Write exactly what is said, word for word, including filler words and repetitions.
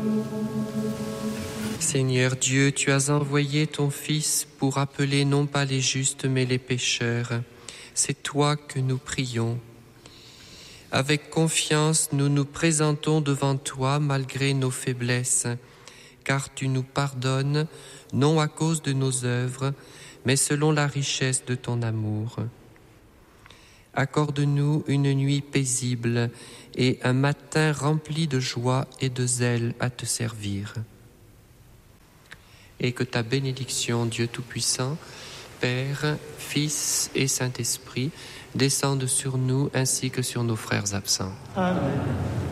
Seigneur Dieu, tu as envoyé ton Fils pour appeler non pas les justes mais les pécheurs. C'est toi que nous prions. Avec confiance, nous nous présentons devant toi malgré nos faiblesses, car tu nous pardonnes, non à cause de nos œuvres, mais selon la richesse de ton amour. Accorde-nous une nuit paisible et un matin rempli de joie et de zèle à te servir. Et que ta bénédiction, Dieu Tout-Puissant, Père, Fils et Saint-Esprit, descende sur nous ainsi que sur nos frères absents. Amen.